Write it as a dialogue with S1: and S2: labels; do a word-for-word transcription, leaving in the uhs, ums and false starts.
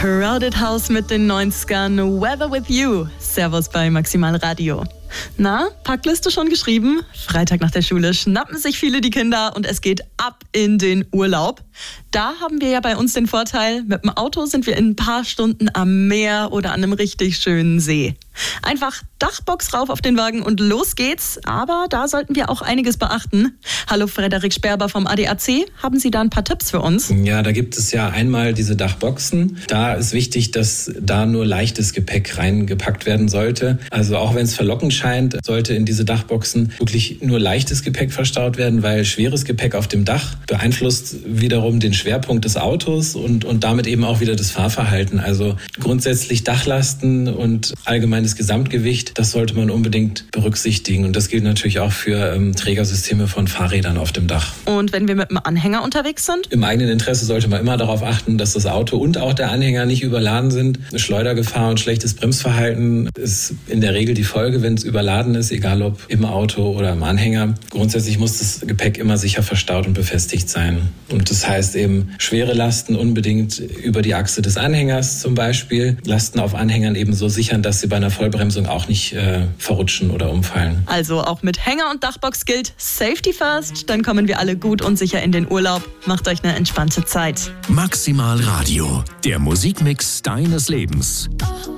S1: Crowded House mit den neunzigern, Weather with You. Servus bei Maximal Radio. Na, Packliste schon geschrieben? Freitag nach der Schule schnappen sich viele die Kinder und es geht ab in den Urlaub. Da haben wir ja bei uns den Vorteil, mit dem Auto sind wir in ein paar Stunden am Meer oder an einem richtig schönen See. Einfach Dachbox rauf auf den Wagen und los geht's. Aber da sollten wir auch einiges beachten. Hallo Frederik Sperber vom A D A C. Haben Sie da ein paar Tipps für uns?
S2: Ja, da gibt es ja einmal diese Dachboxen. Da ist wichtig, dass da nur leichtes Gepäck reingepackt werden sollte. Also auch wenn es verlockend scheint, sollte in diese Dachboxen wirklich nur leichtes Gepäck verstaut werden, weil schweres Gepäck auf dem Dach beeinflusst wiederum den Schwerpunkt des Autos und, und damit eben auch wieder das Fahrverhalten. Also grundsätzlich Dachlasten und allgemeines Gesamtgewicht, das sollte man unbedingt berücksichtigen. Und das gilt natürlich auch für ähm, Trägersysteme von Fahrrädern auf dem Dach.
S1: Und wenn wir mit einem Anhänger unterwegs sind?
S2: Im eigenen Interesse sollte man immer darauf achten, dass das Auto und auch der Anhänger nicht überladen sind. Schleudergefahr und schlechtes Bremsverhalten ist in der Regel die Folge, wenn es überladen ist, egal ob im Auto oder im Anhänger. Grundsätzlich muss das Gepäck immer sicher verstaut und befestigt sein. Und das heißt eben schwere Lasten unbedingt über die Achse des Anhängers zum Beispiel. Lasten auf Anhängern eben so sichern, dass sie bei einer Vollbremsung auch nicht äh, verrutschen oder umfallen.
S1: Also auch mit Hänger und Dachbox gilt Safety first, dann kommen wir alle gut und sicher in den Urlaub. Macht euch eine entspannte Zeit.
S3: Maximal Radio, der Musikmix deines Lebens.